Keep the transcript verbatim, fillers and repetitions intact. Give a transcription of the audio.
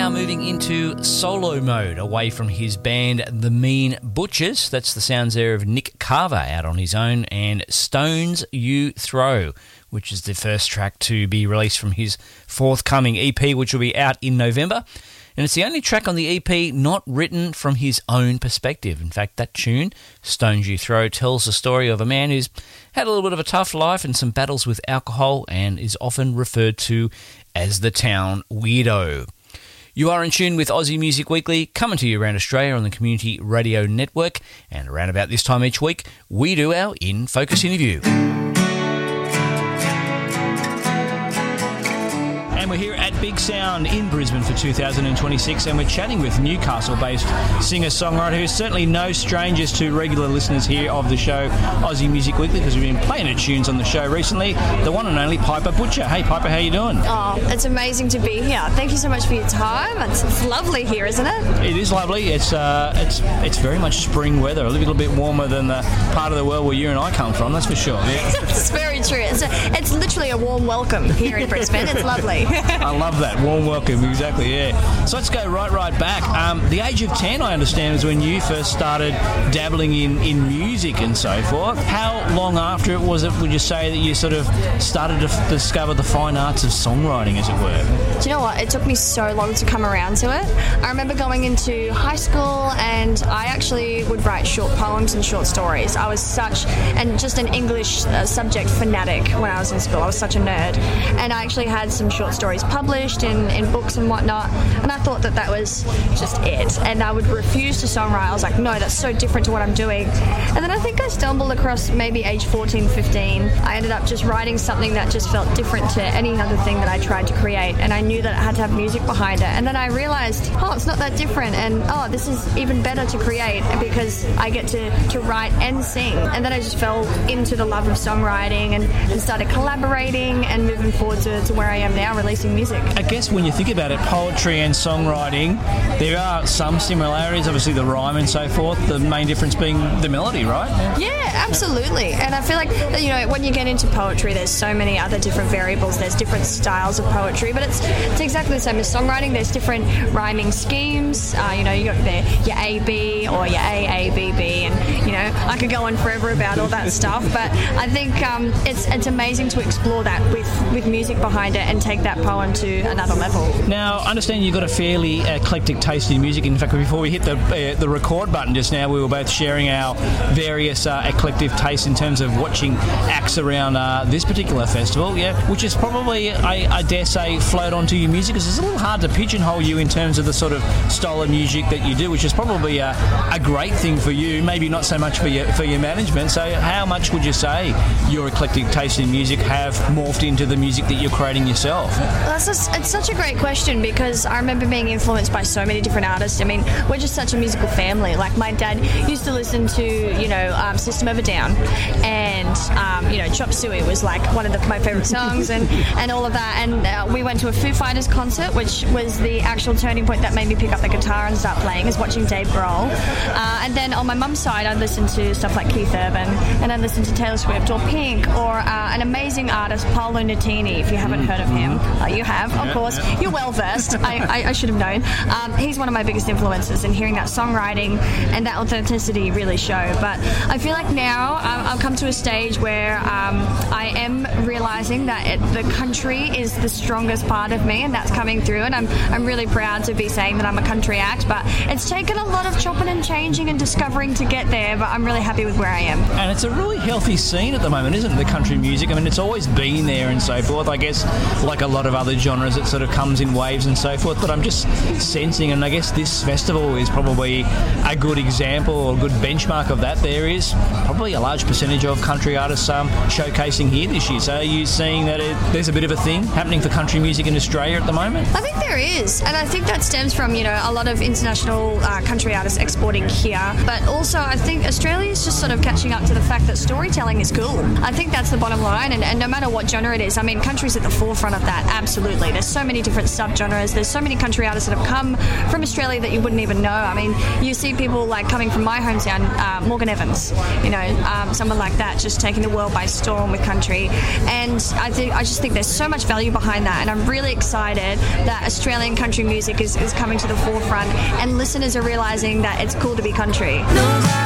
now moving into solo mode, away from his band The Mean Butchers. That's the sounds there of Nick Carver out on his own, and Stones You Throw, which is the first track to be released from his forthcoming E P, which will be out in November. And it's the only track on the E P not written from his own perspective. In fact, that tune, Stones You Throw, tells the story of a man who's had a little bit of a tough life and some battles with alcohol and is often referred to as the town weirdo. You are in tune with Aussie Music Weekly, coming to you around Australia on the Community Radio Network. And around about this time each week, we do our In Focus interview. And we're here at Big Sound in Brisbane for two thousand twenty-six, and we're chatting with Newcastle-based singer-songwriter who's certainly no strangers to regular listeners here of the show, Aussie Music Weekly, because we've been playing her tunes on the show recently, the one and only Piper Butcher. Hey, Piper, how you doing? Oh, it's amazing to be here. Thank you so much for your time. It's, it's lovely here, isn't it? It is lovely. It's uh, it's it's very much spring weather, a little bit warmer than the part of the world where you and I come from, that's for sure. Yeah. It's very true. It's, a, it's literally a warm welcome here in Brisbane. It's lovely. I love that. Warm welcome, exactly, yeah. So let's go right, right back. Um, the age of ten, I understand, is when you first started dabbling in, in music and so forth. How long after it was it, would you say, that you sort of started to f- discover the fine arts of songwriting, as it were? Do you know what? It took me so long to come around to it. I remember going into high school and I actually would write short poems and short stories. I was such, and just an English uh, subject fanatic when I was in school. I was such a nerd. And I actually had some short stories published in, in books and whatnot, and I thought that that was just it, and I would refuse to songwrite. I was like, no, that's so different to what I'm doing. And then I think I stumbled across maybe age fourteen, fifteen. I ended up just writing something that just felt different to any other thing that I tried to create, and I knew that it had to have music behind it. And then I realised, oh, it's not that different, and oh, this is even better to create because I get to, to write and sing. And then I just fell into the love of songwriting and, and started collaborating and moving forward to, to where I am now, releasing music. I guess when you think about it, poetry and songwriting, there are some similarities, obviously the rhyme and so forth, the main difference being the melody, right? Yeah, absolutely. And I feel like, you know, when you get into poetry, there's so many other different variables, there's different styles of poetry, but it's it's exactly the same as songwriting. There's different rhyming schemes, uh, you know, you got there your A B or your A A B B, and, you know, I could go on forever about all that stuff, but I think um, it's it's amazing to explore that with, with music behind it and take that poem to another level. Now, I understand you've got a fairly eclectic taste in music. In fact, before we hit the uh, the record button just now, we were both sharing our various uh, eclectic tastes in terms of watching acts around uh, this particular festival, yeah, which is probably, I, I dare say, flowed onto your music, because it's a little hard to pigeonhole you in terms of the sort of style of music that you do, which is probably a, a great thing for you, maybe not so much for your, for your management. So how much would you say your eclectic taste in music have morphed into the music that you're creating yourself? Well, it's, just, it's such a great question, because I remember being influenced by so many different artists. I mean, we're just such a musical family. Like, my dad used to listen to, you know, um, System of a Down, and, um, you know, Chop Suey was like one of the, my favourite songs, and, and all of that. And uh, we went to a Foo Fighters concert, which was the actual turning point that made me pick up the guitar and start playing, is watching Dave Grohl. Uh, and then on my mum's side, I'd listen to stuff like Keith Urban, and I'd listen to Taylor Swift or Pink, or uh, an amazing artist, Paolo Nutini, if you haven't heard of him. Uh, you have, of yeah, course. Yeah. You're well versed. I, I, I should have known. Um, he's one of my biggest influences, and hearing that songwriting and that authenticity really show. But I feel like now um, I've come to a stage where um, I am realising that it, the country is the strongest part of me, and that's coming through. And I'm I'm really proud to be saying that I'm a country act. But it's taken a lot of chopping and changing and discovering to get there. But I'm really happy with where I am. And it's a really healthy scene at the moment, isn't it? The country music. I mean, it's always been there and so forth. I guess, like a lot of other genres, it sort of comes in waves and so forth. But I'm just sensing, and I guess this festival is probably a good example or a good benchmark of that. There is probably a large percentage of country artists um, showcasing here this year. So are you seeing that it, there's a bit of a thing happening for country music in Australia at the moment? I think there is, and I think that stems from, you know, a lot of international uh, country artists exporting here, but also I think Australia is just sort of catching up to the fact that storytelling is cool. I think that's the bottom line, and, and no matter what genre it is, I mean, country's at the forefront of that, absolutely. There's so many different subgenres. There's so many country artists that have come from Australia that you wouldn't even know. I mean, you see people like coming from my hometown, uh, Morgan Evans, you know, um, someone like that, just taking the world by storm with country. And I think I just think there's so much value behind that, and I'm really excited that Australian country music is, is coming to the forefront, and listeners are realising that it's cool to be country.